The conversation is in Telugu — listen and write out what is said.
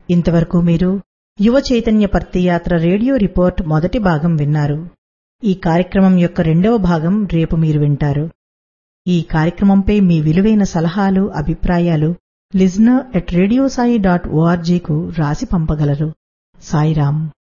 ఇంతవరకు మీరు యువ చైతన్య పర్తియాత్ర రేడియో రిపోర్ట్ మొదటి భాగం విన్నారు. ఈ కార్యక్రమం యొక్క రెండవ భాగం రేపు మీరు వింటారు. ఈ కార్యక్రమంపై మీ విలువైన సలహాలు, అభిప్రాయాలు listener@radiosai.org కు రాసి పంపగలరు. సాయిరాం.